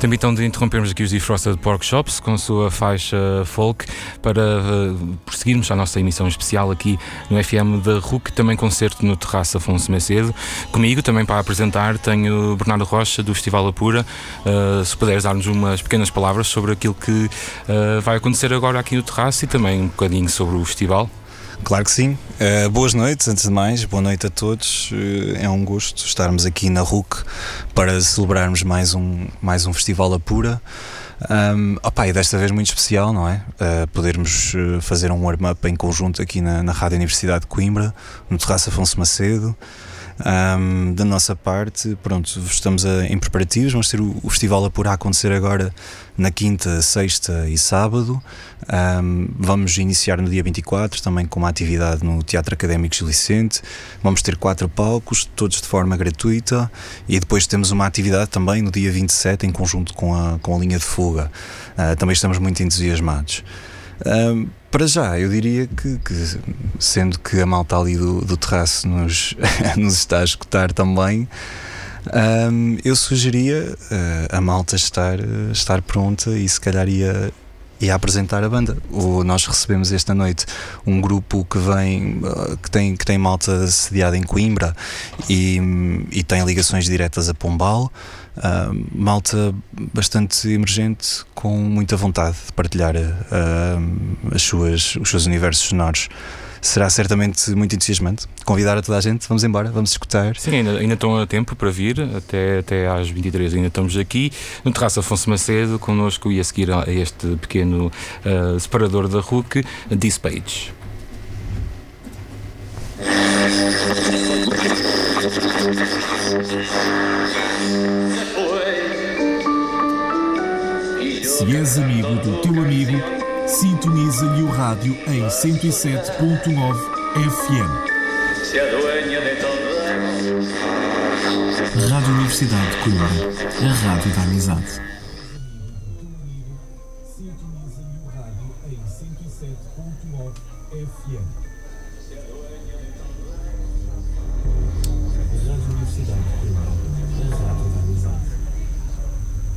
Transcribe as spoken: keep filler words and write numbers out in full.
Tempo então de interrompermos aqui os Defrosted Pork Chops com a sua faixa folk para uh, prosseguirmos a nossa emissão especial aqui no F M da R U C, também concerto no Terraço Afonso Macedo. Comigo também para apresentar tenho Bernardo Rocha do Festival Apura. Uh, se puderes dar-nos umas pequenas palavras sobre aquilo que uh, vai acontecer agora aqui no Terraço e também um bocadinho sobre o festival. Claro que sim. Uh, boas noites, antes de mais, boa noite a todos. Uh, é um gosto estarmos aqui na R U C para celebrarmos mais um, mais um Festival Apura. Um, opa, e desta vez muito especial, não é? Uh, podermos uh, fazer um warm-up em conjunto aqui na, na Rádio Universidade de Coimbra, no Terraço Afonso Macedo. Um, da nossa parte, pronto, estamos a, em preparativos. Vamos ter o, o Festival Apura a acontecer agora na quinta, sexta e sábado. Um, vamos iniciar no dia vinte e quatro também com uma atividade no Teatro Académico Gil Vicente. Vamos ter quatro palcos, todos de forma gratuita, e depois temos uma atividade também no dia vinte e sete em conjunto com a, com a linha de fuga. Uh, também estamos muito entusiasmados. Um, para já, eu diria que, que sendo que a malta ali do, do terraço nos, nos está a escutar também, um, eu sugeria uh, a malta estar, uh, estar pronta e se calhar ia, ia apresentar a banda. O, nós recebemos esta noite um grupo que vem, uh, que, tem, que tem malta sediada em Coimbra e, e tem ligações diretas a Pombal. Uh, malta bastante emergente, com muita vontade de partilhar uh, as suas, os seus universos sonoros. Será certamente muito entusiasmante. Convidar a toda a gente, vamos embora, vamos escutar. Sim, ainda, ainda estão a tempo para vir, até, até às vinte e três ainda estamos aqui no Terraço Afonso Macedo, connosco, e a seguir a este pequeno uh, separador da R U C, Dispage. Se és amigo do teu amigo, sintoniza-lhe o rádio em cento e sete ponto nove F M. Rádio Universidade de Coimbra, a rádio da amizade. Sintoniza-lhe o rádio em cento e sete ponto nove F M. Rádio Universidade de Coimbra, a rádio da amizade.